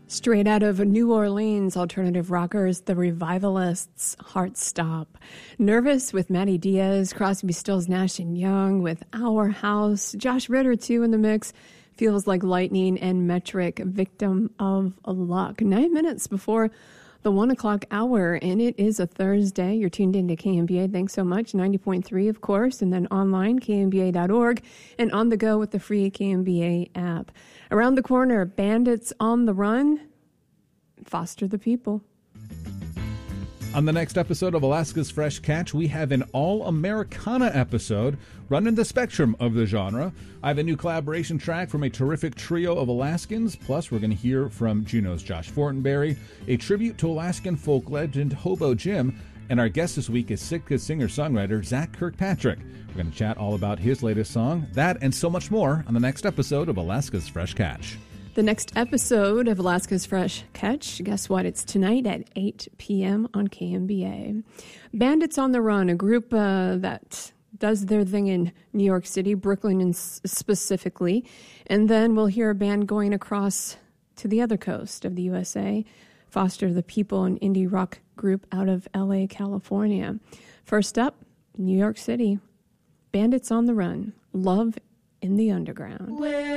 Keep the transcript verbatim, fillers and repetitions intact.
Straight out of New Orleans, alternative rockers, the Revivalists, Heart Stop. Nervous with Matty Diaz, Crosby, Stills, Nash and Young with Our House. Josh Ritter, too, in the mix. Feels Like Lightning and Metric, Victim of Luck. Nine minutes before the one o'clock hour, and it is a Thursday. You're tuned into K M B A. Thanks so much. ninety point three, of course, and then online, K M B A dot org, and on the go with the free K M B A app. Around the corner, Bandits on the Run. Foster the People. On the next episode of Alaska's Fresh Catch, we have an all-Americana episode running the spectrum of the genre. I have a new collaboration track from a terrific trio of Alaskans. Plus, we're going to hear from Juneau's Josh Fortenberry, a tribute to Alaskan folk legend Hobo Jim, and our guest this week is Sitka singer-songwriter Zach Kirkpatrick. We're going to chat all about his latest song, that and so much more on the next episode of Alaska's Fresh Catch. The next episode of Alaska's Fresh Catch, guess what? It's tonight at eight p.m. on K M B A. Bandits on the Run, a group uh, that does their thing in New York City, Brooklyn and specifically. And then we'll hear a band going across to the other coast of the U S A, Foster the People, an indie rock group out of L A, California. First up, New York City, Bandits on the Run, Love in the Underground. Where